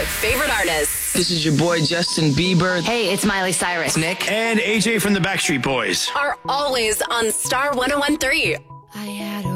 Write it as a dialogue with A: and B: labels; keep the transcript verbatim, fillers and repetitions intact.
A: favorite artists.
B: This is your boy Justin Bieber.
C: Hey, it's Miley Cyrus.
D: Nick.
E: And A J from the Backstreet Boys.
A: Are always on Star one oh one three.
F: I had a